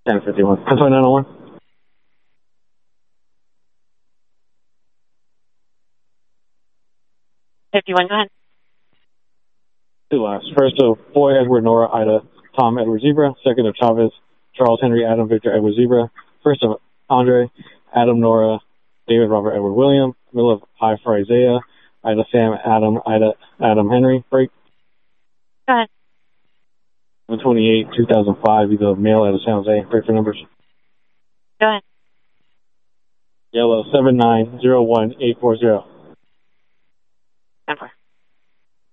1051. 102901. 51, go ahead. Two lives. First of Boy, Edward, Nora, Ida, Tom, Edward, Zebra. Second of Chavez, Charles, Henry, Adam, Victor, Edward, Zebra. First of Andre, Adam, Nora, David, Robert, Edward, William. Middle of I for Isaiah, Ida, Sam, Adam, Ida, Adam, Henry. Break. Go ahead. 128, 2005, either male out of San Jose. Break for numbers. Go ahead. Yellow, 7901840. 10-4.